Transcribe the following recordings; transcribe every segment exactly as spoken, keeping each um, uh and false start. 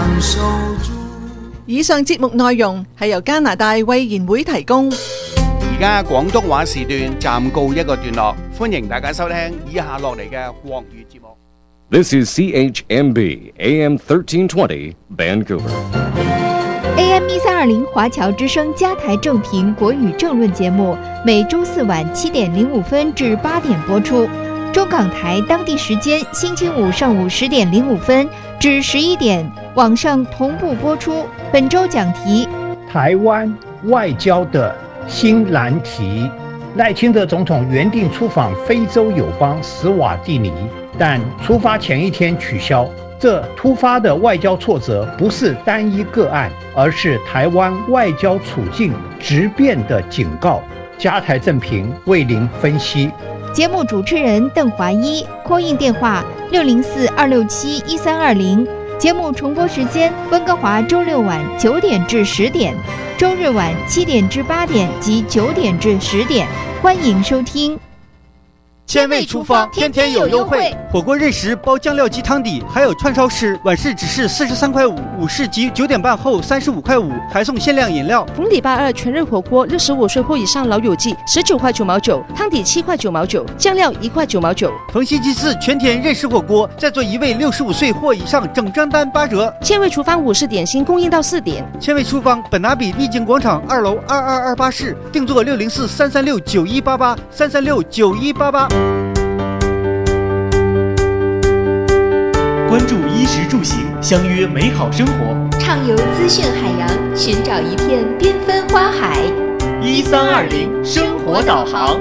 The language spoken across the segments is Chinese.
受住。 以上節目內容係由加拿大衛言會提供。 而家廣東話時段暫告一個段落，歡迎大家收聽以下落嚟嘅國語節目。 This is C H M B A M thirteen twenty Vancouver。A M 一三二零华侨之声加台正评国语政论节目，每周四晚七点零五分至八点播出。中港台当地时间星期五上午十点零五分至十一点，网上同步播出。本周讲题： 台湾外交的新难题。赖清德总统原定出访非洲友邦史瓦蒂尼，但出发前一天取消。这突发的外交挫折不是单一个案，而是台湾外交处境质变的警告。加台正评为您分析。 节目主持人邓华一 ，call in 电话六零四二六七一三二零。节目重播时间：温哥华周六晚九点至十点，周日晚七点至八点及九点至十点。欢迎收听。 千味厨房天天有优惠，火锅任食包酱料及汤底，还有串烧式，晚市只是四十三块五，午市及九点半后三十五块五，还送限量饮料。 逢礼拜二全日火锅，六十五岁或以上老友记十九块九毛九，汤底七块九毛九，酱料一块九毛九。 逢星期四全田任食火锅，再做一位六十五岁或以上整张单八折。 千味厨房午市点心供应到四点。 千味厨房本拿比丽景广场二楼二二二八室，定做六零四三三六九一八八三三六九一八八。 关注衣食住行，相约美好生活， 畅游资讯海洋，寻找一片缤纷花海。 一三二零生活导航。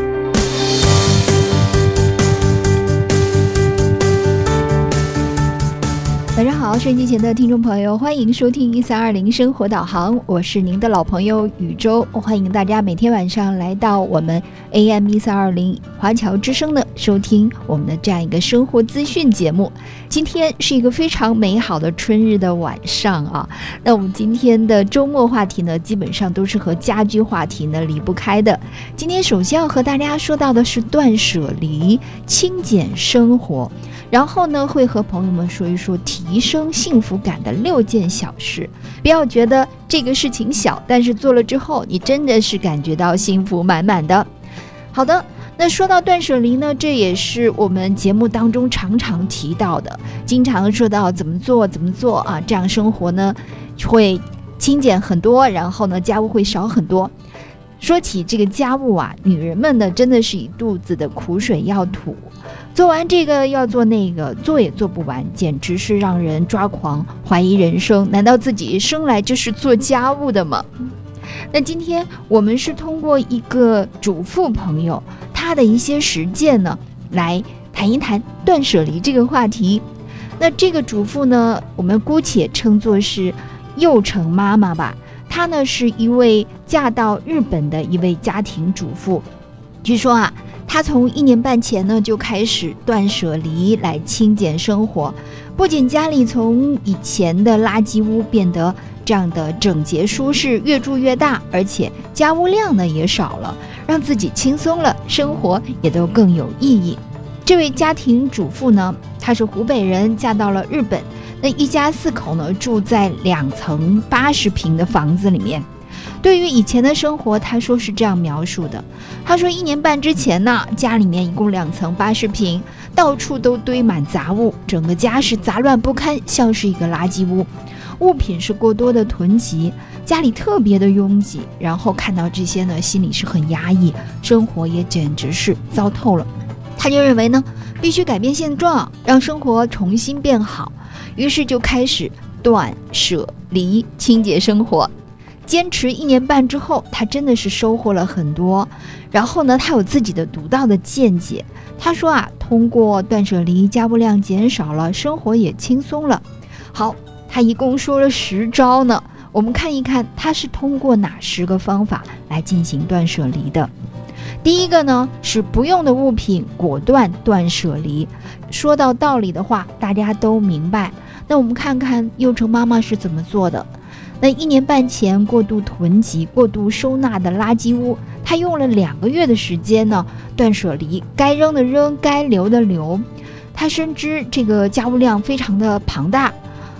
晚上好，收音机前的听众朋友，欢迎收听一三二零生活导航，我是您的老朋友宇宙，欢迎大家每天晚上来到我们 A M 一三二零华侨之声呢，收听我们的这样一个生活资讯节目。今天是一个非常美好的春日的晚上啊，那我们今天的周末话题呢，基本上都是和家居话题呢离不开的。今天首先要和大家说到的是断舍离、轻简生活，然后呢会和朋友们说一说提升幸福感的六件小事。不要觉得这个事情小，但是做了之后你真的是感觉到幸福满满的。好的，那说到断舍离呢，这也是我们节目当中常常提到的，经常说到怎么做怎么做啊，这样生活呢会轻简很多，然后呢家务会少很多。说起这个家务啊，女人们呢真的是一肚子的苦水要吐，做完这个要做那个，做也做不完，简直是让人抓狂，怀疑人生。难道自己生来就是做家务的吗？那今天我们是通过一个主妇朋友她的一些实践呢，来谈一谈断舍离这个话题。那这个主妇呢，我们姑且称作是幼成妈妈吧。她呢是一位嫁到日本的一位家庭主妇。据说啊，她从一年半前呢就开始断舍离来清简生活，不仅家里从以前的垃圾屋变得这样的整洁舒适，越住越大，而且家务量呢也少了，让自己轻松了，生活也都更有意义。这位家庭主妇呢，她是湖北人，嫁到了日本。那一家四口呢，住在两层八十平的房子里面。对于以前的生活，她说是这样描述的：她说一年半之前呢，家里面一共两层八十平，到处都堆满杂物，整个家是杂乱不堪，像是一个垃圾屋。物品是过多的囤积，家里特别的拥挤，然后看到这些呢，心里是很压抑，生活也简直是糟透了。他就认为呢，必须改变现状，让生活重新变好，于是就开始断舍离，清洁生活。坚持一年半之后，他真的是收获了很多。然后呢，他有自己的独到的见解。他说啊，通过断舍离，家务量减少了，生活也轻松了。好，他一共说了十招呢，我们看一看他是通过哪十个方法来进行断舍离的。第一个呢，是不用的物品果断断舍离。说到道理的话，大家都明白。那我们看看幼成妈妈是怎么做的。那一年半前过度囤积、过度收纳的垃圾屋，她用了两个月的时间呢，断舍离，该扔的扔，该留的留。她深知这个家务量非常的庞大，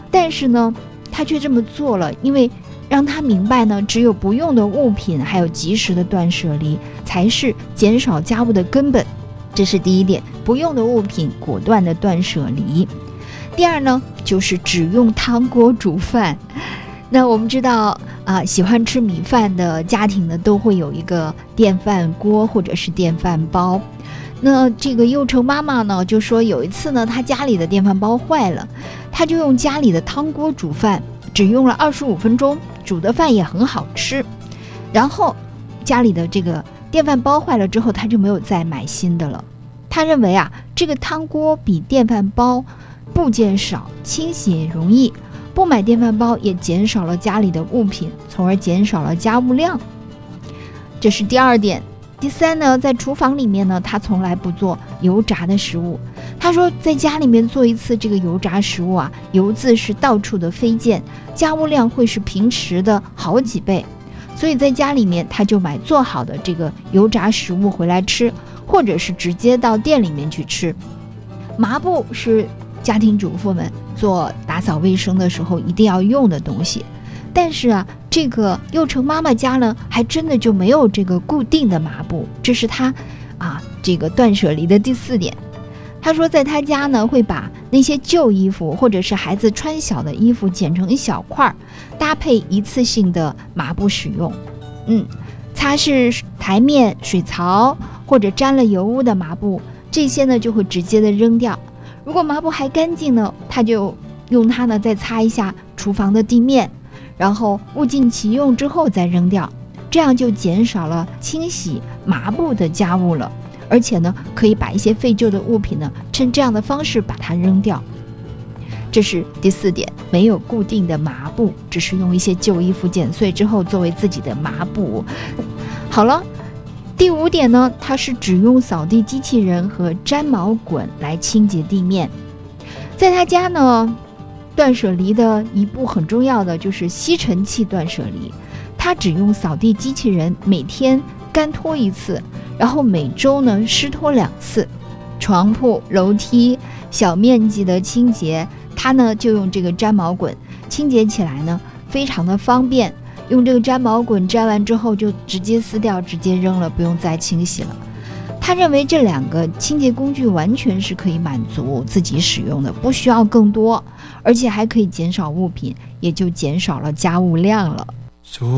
但是呢，他却这么做了，因为让他明白呢，只有不用的物品还有及时的断舍离，才是减少家务的根本。这是第一点，不用的物品果断的断舍离。第二呢，就是只用汤锅煮饭。那我们知道啊，喜欢吃米饭的家庭呢，都会有一个电饭锅或者是电饭煲。那这个幼成妈妈呢，就说有一次呢，她家里的电饭煲坏了，她就用家里的汤锅煮饭，只用了二十五分钟，煮的饭也很好吃。然后家里的这个电饭煲坏了之后，她就没有再买新的了。她认为啊，这个汤锅比电饭煲部件少，清洗也容易，不买电饭煲也减少了家里的物品，从而减少了家务量。这是第二点。第三呢，在厨房里面呢，他从来不做油炸的食物。他说，在家里面做一次这个油炸食物啊，油渍是到处的飞溅，家务量会是平时的好几倍。所以在家里面，他就买做好的这个油炸食物回来吃，或者是直接到店里面去吃。抹布是家庭主妇们做打扫卫生的时候一定要用的东西。但是啊，这个幼成妈妈家呢，还真的就没有这个固定的抹布，这是她啊这个断舍离的第四点。她说，在她家呢，会把那些旧衣服或者是孩子穿小的衣服剪成一小块，搭配一次性的抹布使用。嗯，擦拭台面、水槽或者沾了油污的抹布，这些呢就会直接的扔掉。如果抹布还干净呢，她就用它呢再擦一下厨房的地面。然后物尽其用之后再扔掉，这样就减少了清洗抹布的家务了。而且呢，可以把一些废旧的物品呢，趁这样的方式把它扔掉。这是第四点，没有固定的抹布，只是用一些旧衣服剪碎之后作为自己的抹布。好了，第五点呢，它是只用扫地机器人和粘毛滚来清洁地面。在他家呢，断舍离的一步很重要的就是吸尘器断舍离，它只用扫地机器人，每天干拖一次，然后每周呢湿拖两次。床铺、楼梯小面积的清洁，它呢就用这个粘毛滚清洁起来呢非常的方便，用这个粘毛滚粘完之后就直接撕掉，直接扔了，不用再清洗了。他认为这两个清洁工具完全是可以满足自己使用的，不需要更多，而且还可以减少物品，也就减少了家务量了。